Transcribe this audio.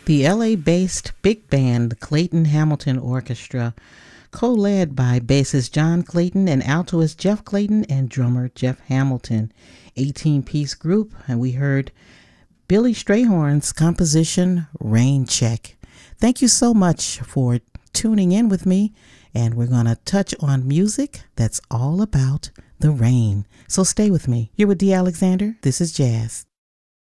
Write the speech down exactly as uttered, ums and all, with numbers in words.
The L A-based big band, the Clayton Hamilton Orchestra, co-led by bassist John Clayton and altoist Jeff Clayton and drummer Jeff Hamilton, eighteen-piece group, and we heard Billy Strayhorn's composition, Rain Check. Thank you so much for tuning in with me, and we're going to touch on music that's all about the rain. So stay with me. You're with Dee Alexander. This is Jazz.